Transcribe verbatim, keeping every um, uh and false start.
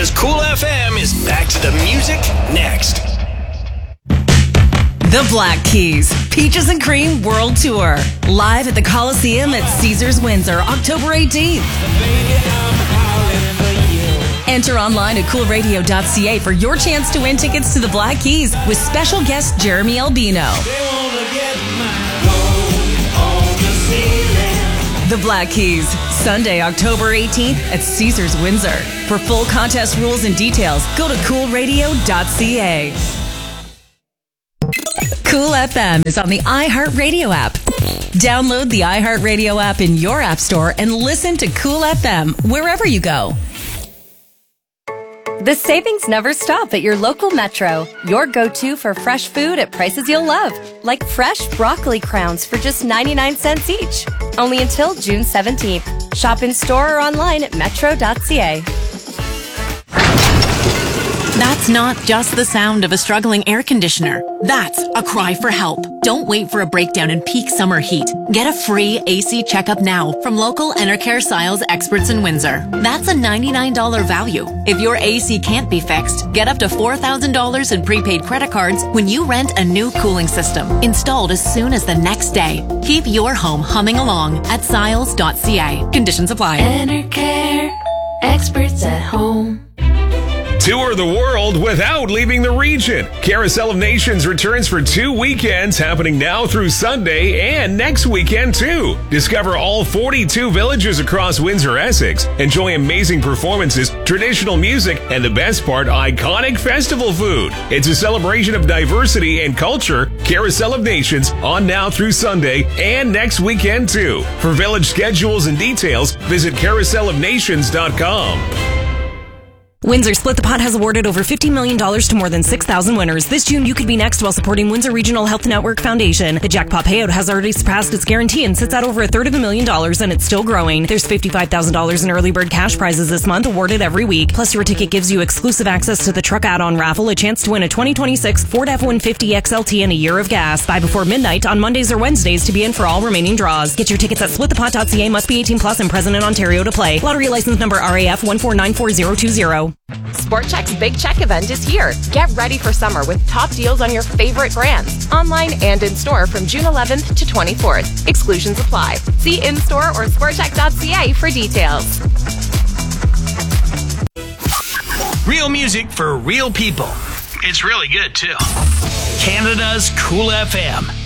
Because Cool F M is back to the music next. The Black Keys, Peaches and Cream World Tour. Live at the Coliseum at Caesars Windsor, October eighteenth. Enter online at cool radio dot c a for your chance to win tickets to the Black Keys with special guest Jeremy Albino. The Black Keys, Sunday, October eighteenth at Caesars Windsor. For full contest rules and details, go to cool radio dot c a. Cool F M is on the iHeartRadio app. Download the iHeartRadio app in your app store and listen to Cool F M wherever you go. The savings never stop at your local Metro. Your go-to for fresh food at prices you'll love. Like fresh broccoli crowns for just ninety-nine cents each. Only until June seventeenth. Shop in store or online at metro dot c a. That's not just the sound of a struggling air conditioner. That's a cry for help. Don't wait for a breakdown in peak summer heat. Get a free A C checkup now from local Enercare Siles experts in Windsor. That's a ninety-nine dollars value. If your A C can't be fixed, get up to four thousand dollars in prepaid credit cards when you rent a new cooling system, installed as soon as the next day. Keep your home humming along at siles dot c a. Conditions apply. Enercare, experts at home. Tour the world without leaving the region. Carousel of Nations returns for two weekends happening now through Sunday and next weekend too. Discover all forty-two villages across Windsor, Essex. Enjoy amazing performances, traditional music, and the best part, iconic festival food. It's a celebration of diversity and culture. Carousel of Nations on now through Sunday and next weekend too. For village schedules and details, visit carousel of nations dot com. Windsor Split the Pot has awarded over fifty million dollars to more than six thousand winners. This June, you could be next while supporting Windsor Regional Health Network Foundation. The jackpot payout has already surpassed its guarantee and sits at over a third of a million dollars, and it's still growing. There's fifty-five thousand dollars in early bird cash prizes this month, awarded every week. Plus, your ticket gives you exclusive access to the truck add-on raffle, a chance to win a twenty twenty-six Ford F one fifty X L T and a year of gas. Buy before midnight on Mondays or Wednesdays to be in for all remaining draws. Get your tickets at split the pot dot c a. Must be eighteen plus and present in Ontario to play. Lottery license number R A F one four nine four zero two zero. Sport Chek's Big Check event is here. Get ready for summer with top deals on your favorite brands. Online and in store from June eleventh to twenty-fourth. Exclusions apply. See in-store or sport chek dot c a for details. Real music for real people. It's really good, too. Canada's Cool F M.